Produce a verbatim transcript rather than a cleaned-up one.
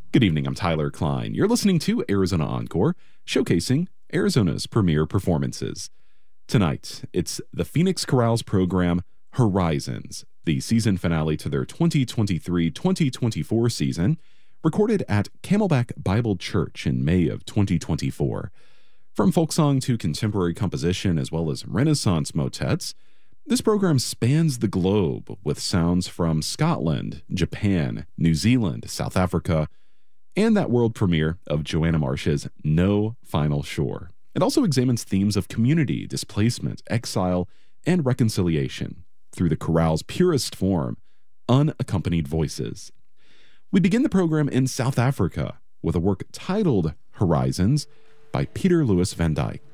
Good evening, I'm Tyler Klein. You're listening to Arizona Encore, showcasing Arizona's premier performances. Tonight, it's the Phoenix Chorale's program, Horizons, the season finale to their twenty twenty-three twenty twenty-four season, recorded at Camelback Bible Church in May of twenty twenty-four. From folk song to contemporary composition as well as Renaissance motets, this program spans the globe with sounds from Scotland, Japan, New Zealand, South Africa, and that world premiere of Joanna Marsh's No Final Shore. It also examines themes of community, displacement, exile, and reconciliation through the chorale's purest form, unaccompanied voices. We begin the program in South Africa with a work titled Horizons by Peter Louis van Dyk.